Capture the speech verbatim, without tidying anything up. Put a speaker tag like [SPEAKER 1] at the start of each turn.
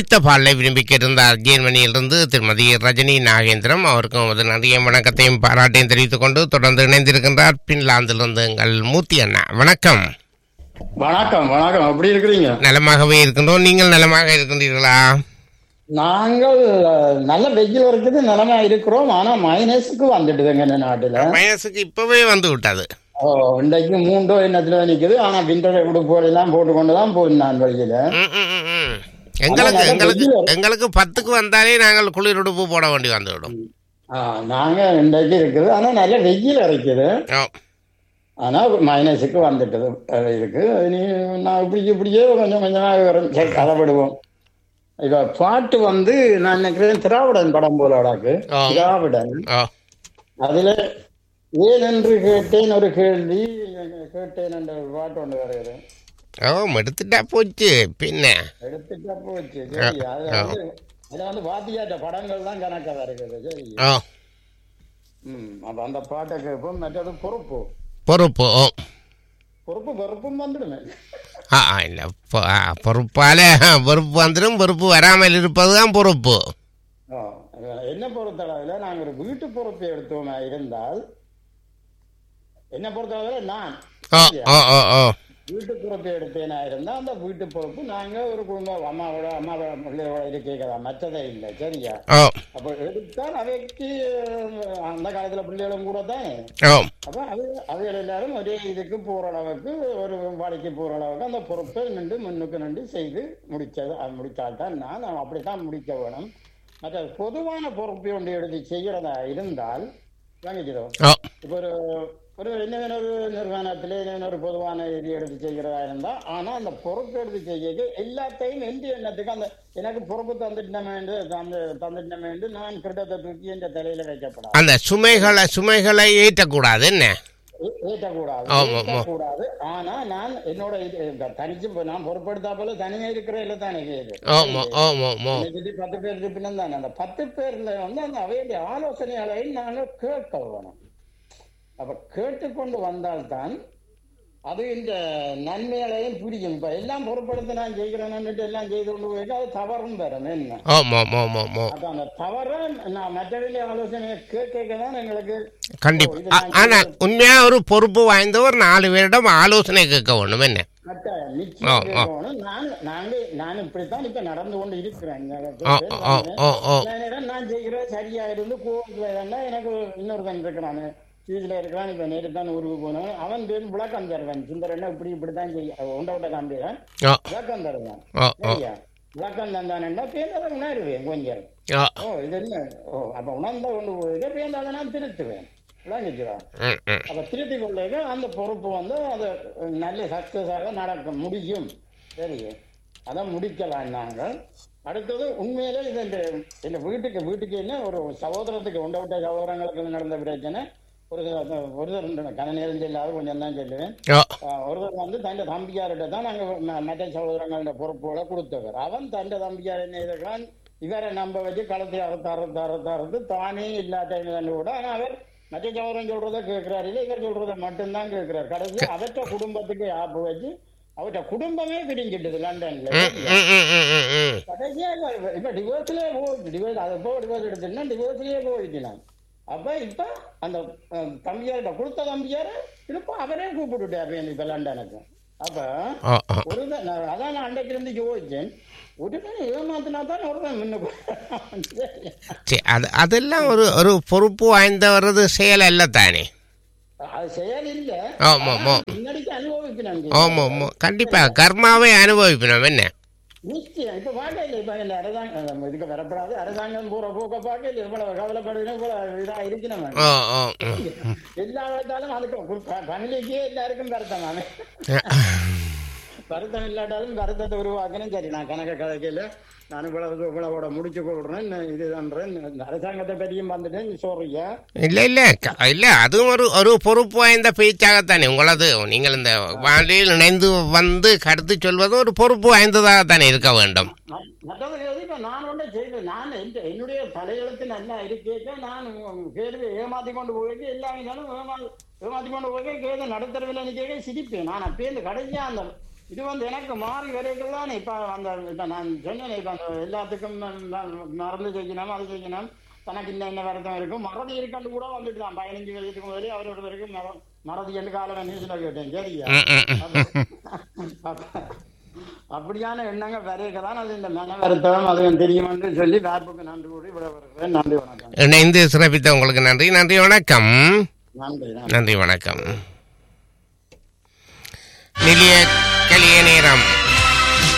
[SPEAKER 1] அடுத்த பாடலை விரும்பிக்கிருந்தார் ஜெர்மனியிலிருந்து திருமதி ரஜினி நாகேந்திரம். அவருக்கும் ஒரு நிறைய வணக்கத்தையும் பாராட்டையும் தெரிவித்துக் கொண்டு தொடர்ந்து இணைந்திருக்கின்றார் பின்லாந்திலிருந்து எங்கள் மூர்த்தி அண்ணா. வணக்கம்.
[SPEAKER 2] வணக்கம் வணக்கம். எப்படி இருக்கிறீங்க?
[SPEAKER 1] நலமாகவே இருக்கின்றோம். நீங்கள் நலமாக இருக்கின்றீர்களா?
[SPEAKER 2] நாங்கள் நல்ல வெயில் இருக்குது, நலமா இருக்கிறோம். ஆனா மைனஸுக்கு வந்துட்டுதுங்க இந்த நாட்டுல.
[SPEAKER 1] மைனஸுக்கு இப்பவே வந்து விட்டது.
[SPEAKER 2] ஓ, இன்றைக்கு மூன்றோ எண்ணத்துல நிக்குது. ஆனா விண்டர் உடுப்புகள் எல்லாம் போட்டுக்கொண்டுதான் போகுது நான் வழியில.
[SPEAKER 1] எங்களுக்கு எங்களுக்கு எங்களுக்கு பத்துக்கு வந்தாலே நாங்கள் குளிர் உடுப்பு போட வேண்டி வந்துவிடும்.
[SPEAKER 2] நாங்க இன்றைக்கு இருக்குது, ஆனா நல்ல வெயில் இருக்குது. ஆனா மைனஸுக்கு வந்துட்டது இருக்கு. நீ நான் இப்படி இப்படியே கொஞ்சம் கொஞ்சமாக கதைப்படுவோம். இப்ப பாட்டு வந்து நான் நினைக்கிறேன் திராவிடன் படம் போலாடாக்கு. திராவிடன் அதுல ஏன் என்று கேட்டேன் ஒரு கேள்வி கேட்டேன் என்ற பாட்டு ஒன்று வருகிறது.
[SPEAKER 1] ஓ, எடுத்துட்டா போச்சு. பின்ன
[SPEAKER 2] எடுத்துட்டா போச்சு. சரி, அதுல வந்து அதுல வந்து வாத்தியாட்ட படங்கள் தான் கணக்கா இருக்குது. சரி, ம் அப்ப அந்த பாட்டை கேட்போம். மற்றது பொறுப்பு
[SPEAKER 1] பொறுப்பு
[SPEAKER 2] பொறுப்பு பொறுப்பும் வந்துடுமே.
[SPEAKER 1] இல்ல, பொறுப்பால பொறுப்பு வந்துடும். பொறுப்பு வராமல் இருப்பதுதான் பொறுப்பு.
[SPEAKER 2] என்ன பொறுத்தளவுல நாங்க ஒரு வீட்டு பொறுப்பை எடுத்தோம் இருந்தால், என்ன பொறுத்தளவுல நான் வீட்டு பொறுப்பை எடுத்தேனா இருந்தா அந்த வீட்டு பொறுப்பு நாங்க ஒரு குடும்பம் அம்மாவோட அம்மாவோட பிள்ளையோட இது கேட்கலாம், மற்றதே இல்லை. சரியா? அப்ப எடுத்தால் அவைக்கு அந்த காலத்துல பிள்ளைகளும் கூட தானே. அப்ப அது அவைகள் எல்லாரும் ஒரே இதுக்கு போற அளவுக்கு ஒரு வாழ்க்கை போற அளவுக்கு அந்த பொறுப்பை நின்று முன்னுக்கு நின்று செய்து முடிச்சது முடிச்சால்தான் நான் அப்படித்தான் முடிக்க வேணும். மற்ற பொதுவான பொறுப்பை ஒன்று எடுத்து செய்யறதா இருந்தால் வாங்கிக்கிறோம். இப்ப ஒரு ஒரு என்ன ஒரு நிறுவனத்திலே ஒரு பொதுவான இது எடுத்து செய்கிறதா இருந்தா, ஆனா அந்த பொறுப்பு எடுத்து செய்ய எல்லாத்தையும் எந்த எண்ணத்துக்கு அந்த எனக்கு பொறுப்பு தந்துட்டமே தந்துட்டமே நான் கிட்டத்தை தூக்கி என்ற தலையில வைக்கப்படாது.
[SPEAKER 1] அந்த சுமைகளை சுமைகளை ஏற்றக்கூடாது. என்ன
[SPEAKER 2] ஏற்றக்கூடாது ஏற்றக்கூடாது ஆனா நான் என்னோட தனிச்சு நான் பொறுப்படுத்தா போல தனியா இருக்கிற இல்ல தானே பத்து பேருக்கு பின்னம் தானே. அந்த பத்து பேர்ல வந்து அந்த அவையுடைய ஆலோசனையாளையும் நாங்கள் கேட்க வேணும். அப்ப கேட்டுக்கொண்டு வந்தால்தான் அது இந்த நன்மைகளையும் புரியும். இப்ப எல்லாம் பொறுப்படுத்த நான் செய்கிறேன்னு எல்லாம் செய்து கொண்டு போய் அது தவறும் வரும். என்ன அப்ப அந்த தவற நான் மற்றவர்களே ஆலோசனை கேட்கதான் எங்களுக்கு
[SPEAKER 1] கண்டிப்பா. ஆனா உண்மையா ஒரு பொறுப்பு வாய்ந்த ஒரு நாலு பேரிடம் ஆலோசனை கேட்க வேணும். என்ன
[SPEAKER 2] நிச்சயம் கேட்கணும். நான் நாங்க நான் இப்படித்தான் இப்ப நடந்து கொண்டு இருக்கிறேன். நான் செய்கிறேன் சரியா இருந்து கோவிலுக்கு எனக்கு இன்னொருத்தன் இருக்கிறான் வீட்டுல இருக்கிறான். இப்ப நேற்று தான் ஊருக்கு போனேன். அவன் பேர் விளக்கம் தருவான். சுந்தரன்னா இப்படி இப்படித்தான் செய்ய உண்ட விட்ட காம்பிடுறான். விளக்கம் தருவான். சரியா? விளக்கம் தந்தானேன்னா பேர்ந்தா இருவேன் கொஞ்சம். ஓ இது என்ன ஓ அப்ப உணர்ந்த கொண்டு போயிட்டு பேர்ந்தாத நான் திருத்துவேன். விளங்கிச்சுவான். அப்ப திருத்தி கொள்ள அந்த பொறுப்பு வந்து அது நல்ல சக்சஸாக நடக்க முடியும். சரி, அதான் முடிக்கலாம் நாங்கள். அடுத்தது உண்மையிலே இது இந்த வீட்டுக்கு வீட்டுக்கு என்ன ஒரு சகோதரத்துக்கு உண்ட விட்ட சகோதரங்களுக்கு நடந்த பிரச்சனை. ஒரு ஒருத்தர் கன நேரம் இல்லாத கொஞ்சம் தான் சொல்லுவேன். ஒருத்தர் வந்து தன் தம்பியார்கிட்ட தான் நாங்கள் மற்ற சகோதரங்களோட பொறுப்புகளை கொடுத்தவர். அவன் தன் தம்பியார் என்ன இருக்கான் இவரை நம்ப வச்சு களத்தை அறுத்து அறுத்து அறுத்து அறுத்து தானே இல்லாத கூட. ஆனால் அவர் மற்ற சகோதரன் சொல்றதை கேட்கிறாரு இல்லை, இவர் சொல்றதை மட்டும்தான் கேட்கிறார். கடைசி அவற்ற குடும்பத்துக்கு ஆப்பு வச்சு அவற்ற குடும்பமே பிரிஞ்சிட்டது லண்டன்ல. கடைசியா இப்ப டிவோர்ஸ்லயே போயிடுச்சு. டிவோர்ஸ் அதை போ டிவோர்ஸ் எடுத்துன்னா டிவோர்ஸ்லயே போயிடுச்சு. அப்ப இப்ப அந்த தம்பியார்கிட்ட கொடுத்த தம்பியார இப்ப அவரே கூப்பிட்டுட்டாரு இப்ப லண்டனுக்கு. அப்ப ஒரு அதான் நான் அன்றைக்கு இருந்து யோசிச்சேன். ஒரு ஏமாத்தினா தான் ஒரு முன்ன
[SPEAKER 1] அதெல்லாம் ஒரு ஒரு பொறுப்பு வாய்ந்த வர்றது செயல் அல்ல தானே.
[SPEAKER 2] அது செயல் இல்ல. முன்னாடிக்கு அனுபவிக்கணும்.
[SPEAKER 1] ஆமா ஆமா கண்டிப்பா கர்மாவை அனுபவிக்கணும். என்ன
[SPEAKER 2] நிச்சயம் இப்ப பார்க்க இல்லை. இப்ப இந்த அரசாங்கம் இதுக்கு வரப்படாது. அரசாங்கம் போற போக்க பார்க்க இல்லை. இவ்வளவு கவலைப்படுறது இவ்வளவு இதா இருக்கணும். எல்லா விதத்தாலும் அதுக்கு ஃபேமிலிக்கே எல்லாருக்கும் வருத்தம். நானு வருத்தம் இல்லாட்டாலும் வருத்தத்தை உருவாக்கணும். சரி, நான் கணக்க கதைக்கல நான் இவ்வளவு இவ்வளவோட முடிச்சு கொள்றேன் இதுன்றேன். அரசாங்கத்தை பற்றியும் வந்துட்டேன் சொல்றியா?
[SPEAKER 1] இல்ல இல்ல இல்ல அதுவும் ஒரு ஒரு பொறுப்பு வாய்ந்த பேச்சாகத்தானே உங்களது. நீங்கள் இந்த வானிலையில் இணைந்து வந்து கருத்து சொல்வது ஒரு பொறுப்பு வாய்ந்ததாகத்தானே இருக்க வேண்டும்.
[SPEAKER 2] நான் ஒன்றை செய்வேன். நான் என்னுடைய தலையெழுத்து நல்லா இருக்கேக்க நான் கேள்வி ஏமாத்தி கொண்டு போயிட்டு எல்லாமே ஏமாத்தி கொண்டு போய் கேள்வி நடுத்தரவில் கேட்க சிரிப்பேன். நான் அப்பே இந்த கடைசியா அந்த இது வந்து எனக்கு மாறி வரைக்கும் தான் இப்ப அந்த இப்ப நான் சொன்னேன் இப்ப அந்த எல்லாத்துக்கும் மறந்து செய்யணும் அது செய்யணும் தனக்கு இன்ன என்ன வருத்தம் இருக்கும் மறதி இருக்காண்டு கூட வந்துட்டு தான் பதினஞ்சு வயதுக்கு முதலே அவரோட வரைக்கும் மறதி என்று கால நியூஸ்ல கேட்டேன் சரியா அப்படியான எண்ணங்கள் வரைக்கதான் அது இந்த மன வருத்தம் அது தெரியும் என்று சொல்லி வேட்புக்கு நன்றி கூடி விட வருகிறேன். நன்றி வணக்கம்.
[SPEAKER 1] இணைந்து சிறப்பித்த உங்களுக்கு நன்றி. நன்றி வணக்கம்.
[SPEAKER 2] நன்றி
[SPEAKER 1] நன்றி வணக்கம். நிலைய கலிய நேரம்